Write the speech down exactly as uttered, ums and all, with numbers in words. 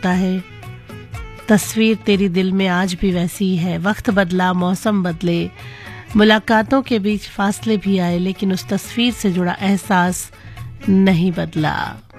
होता है। तस्वीर तेरी दिल में आज भी वैसी ही है। वक्त बदला, मौसम बदले, मुलाकातों के बीच फासले भी आए, लेकिन उस तस्वीर से जुड़ा एहसास नहीं बदला।